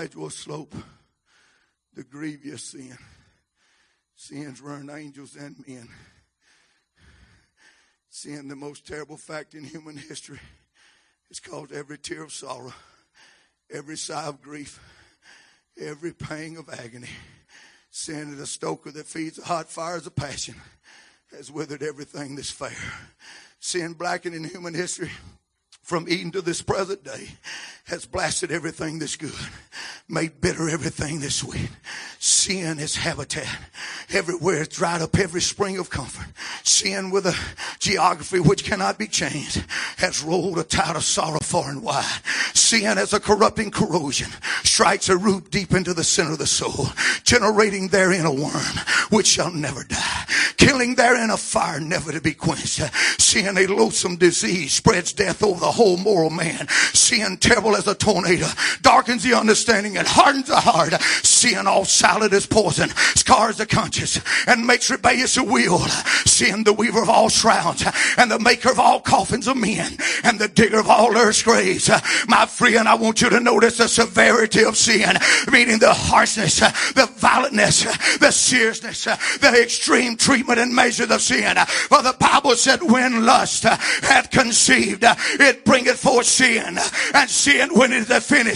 gradual slope, the grievous sin. Sins run angels and men. Sin, the most terrible fact in human history, has caused every tear of sorrow, every sigh of grief, every pang of agony. Sin is a stoker that feeds the hot fires of passion, has withered everything that's fair. Sin, blackening human history from Eden to this present day, has blasted everything that's good, made bitter everything that's sweet. Sin is habitat. Everywhere it's dried up every spring of comfort. Sin, with a geography which cannot be changed, has rolled a tide of sorrow far and wide. Sin, as a corrupting corrosion, strikes a root deep into the center of the soul, generating therein a worm which shall never die, killing therein a fire never to be quenched. Sin, a loathsome disease, spreads death over the whole moral man. Sin, terrible as a tornado, darkens the understanding and hardens the heart. Sin, all silent as poison, scars the conscience and makes rebellious the will. Sin, the weaver of all shrouds and the maker of all coffins of men and the digger of all earth's graves. My friend, I want you to notice the severity of sin, meaning the harshness, the violentness, the seriousness, the extreme treatment and measures of sin. For the Bible said, when lust hath conceived, it bringeth forth sin, and sin, when it is finished,